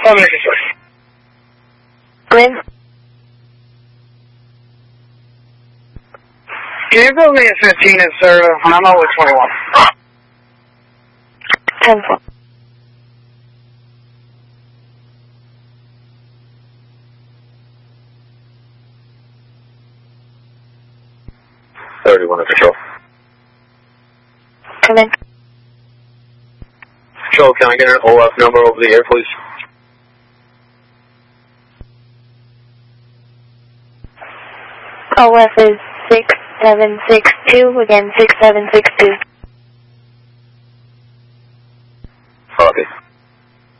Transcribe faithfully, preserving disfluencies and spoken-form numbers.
Five minutes control. Glenn? Can you build me a fifteen in Serta? I'm always twenty-one. ten four. thirty-one in control. Come in. Control, can I get an O F number over the air, please? O F is six seven six two, again six seven six two.